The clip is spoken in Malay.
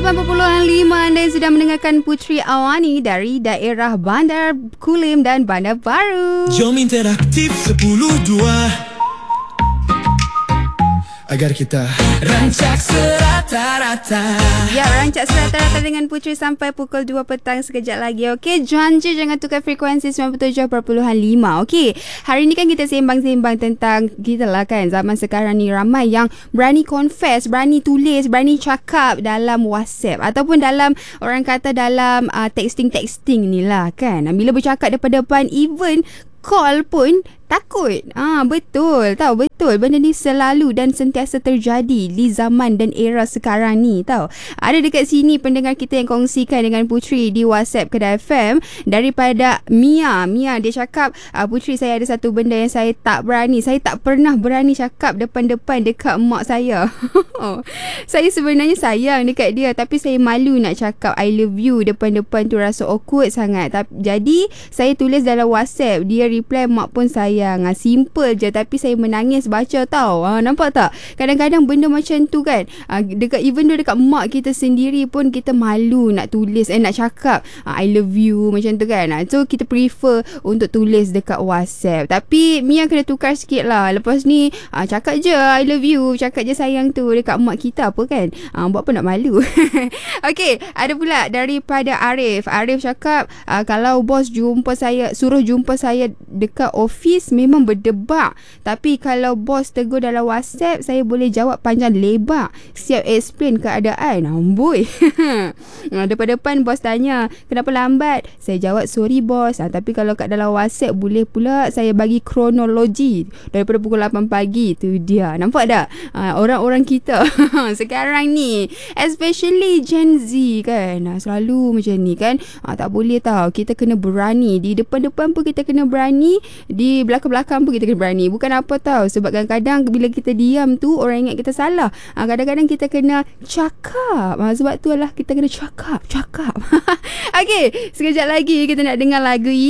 98.5 Anda sedang mendengarkan Puteri Awani dari daerah Bandar Kulim dan Bandar Baru. Jom interaktif 10-2 agar kita rancak serata-rata. Ya, rancak serata-rata dengan Puteri sampai pukul 2 petang sekejap lagi. Okey, janji jangan tukar frekuensi 97.5. Okey, hari ni kan kita sembang-sembang tentang kita lah kan. Zaman sekarang ni ramai yang berani confess, berani tulis, berani cakap dalam WhatsApp ataupun dalam, orang kata dalam texting ni lah kan. Bila bercakap depan-depan, even call pun takut. Betul. Tahu betul. Benda ni selalu dan sentiasa terjadi di zaman dan era sekarang ni. Tahu. Ada dekat sini pendengar kita yang kongsikan dengan Puteri di WhatsApp Kedah FM daripada Mia. Dia cakap, Puteri, saya ada satu benda yang saya tak berani. Saya tak pernah berani cakap depan-depan dekat mak saya. Saya sebenarnya sayang dekat dia, tapi saya malu nak cakap I love you depan-depan tu, rasa awkward sangat. Jadi saya tulis dalam WhatsApp. Dia reply, mak pun sayang. Simple je, tapi saya menangis baca tau. Nampak tak? Kadang-kadang benda macam tu kan, even though dekat mak kita sendiri pun kita malu nak tulis, nak cakap I love you macam tu kan. So kita prefer untuk tulis dekat WhatsApp. Tapi Mia kena tukar sikit lah. Lepas ni cakap je I love you, cakap je sayang tu dekat mak kita apa kan. Buat apa nak malu. Okay, ada pula daripada Arif. Arif cakap, kalau bos suruh jumpa saya dekat office memang berdebak, tapi kalau bos tegur dalam WhatsApp, saya boleh jawab panjang lebar, siap explain keadaan. Amboi. Depan-depan bos tanya kenapa lambat, saya jawab sorry bos. Tapi kalau kat dalam WhatsApp boleh pula saya bagi kronologi daripada pukul 8 pagi. Tu dia. Nampak tak? Orang-orang kita sekarang ni, especially Gen Z kan, selalu macam ni kan. Tak boleh tau. Kita kena berani. Di depan-depan pun kita kena berani, di belakang-belakang pun kita kena berani. Bukan apa tau, sebab kadang-kadang bila kita diam tu, orang ingat kita salah. Kadang-kadang kita kena cakap. Sebab tu lah kita kena cakap. Okay, sekejap lagi kita nak dengar lagu ini.